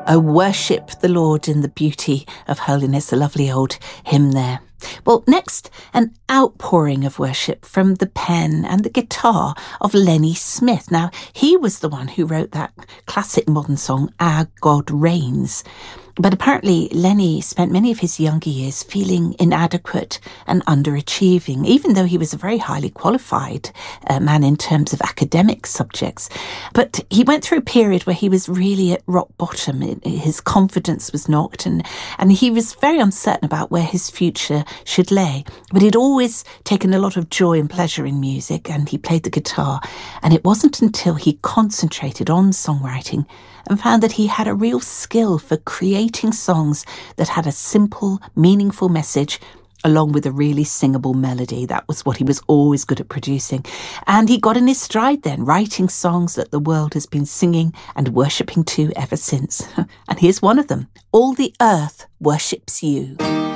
Oh, worship the Lord in the beauty of holiness, a lovely old hymn there. Well, next, an outpouring of worship from the pen and the guitar of Lenny Smith. Now, he was the one who wrote that classic modern song, Our God Reigns. But apparently Lenny spent many of his younger years feeling inadequate and underachieving, even though he was a very highly qualified man in terms of academic subjects. But he went through a period where he was really at rock bottom. His confidence was knocked and he was very uncertain about where his future should lay. But he'd always taken a lot of joy and pleasure in music, and he played the guitar. And it wasn't until he concentrated on songwriting and found that he had a real skill for creating songs that had a simple, meaningful message along with a really singable melody. That was what he was always good at producing. And he got in his stride then, writing songs that the world has been singing and worshipping to ever since. And here's one of them, All the Earth Worships You.